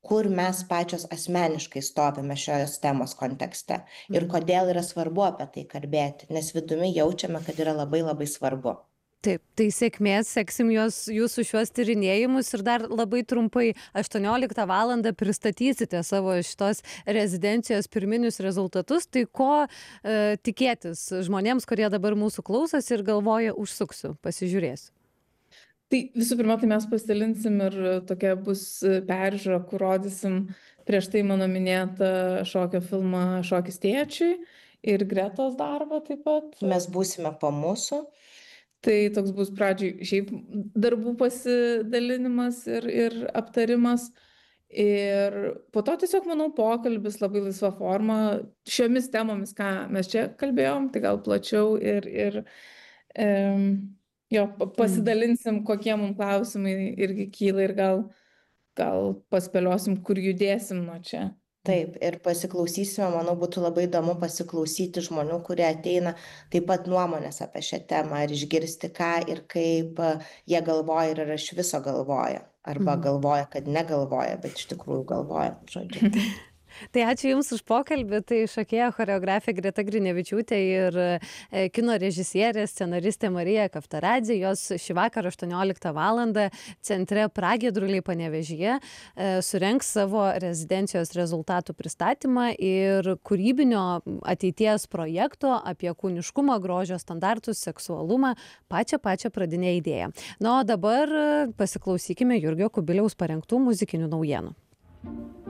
kur mes pačios asmeniškai stovime šios temos kontekste ir kodėl yra svarbu apie tai kalbėti, nes vidumi jaučiame, kad yra labai labai svarbu. Taip, tai sėkmės, seksim jūsų šiuos tyrinėjimus ir dar labai trumpai 18 valandą pristatysite savo šitos rezidencijos pirminius rezultatus. Tai ko tikėtis žmonėms, kurie dabar mūsų klausosi ir galvoja, užsuksiu, pasižiūrėsiu? Tai visų pirma, tai mes pasidalinsim ir tokia bus peržiūra, kur rodysim prieš tai mano minėtą šokio filmą Šokis tėčiui ir Gretos darbą taip pat. Mes būsime po mūsų. Tai toks bus pradžiai šiaip darbų pasidalinimas ir aptarimas. Ir po to tiesiog, manau, pokalbis labai laisva forma šiomis temomis, ką mes čia kalbėjom, tai gal plačiau ir pasidalinsim, kokie mums klausimai irgi kyla ir gal paspėliosim, kur judėsim nuo čia. Taip, ir pasiklausysime, manau, būtų labai įdomu pasiklausyti žmonių, kurie ateina taip pat nuomonės apie šią temą ir išgirsti, ką ir kaip jie galvoja ir ar iš viso galvoja. Arba galvoja, kad negalvoja, bet iš tikrųjų galvoja, žodžiu. Tai ačiū Jums už pokalbį. Tai šokėja choreografė Greta Grinevičiūtė ir kino režisierė, scenaristė Marija Kaftaradzė. Jos šį vakarą 18 valandą centre Pragiedruliai Panevėžyje surengs savo rezidencijos rezultatų pristatymą ir kūrybinio ateities projekto apie kūniškumą, grožio standartus, seksualumą, pačią pradinę idėją. Na, o dabar pasiklausykime Jurgio Kubiliaus parengtų muzikinių naujienų.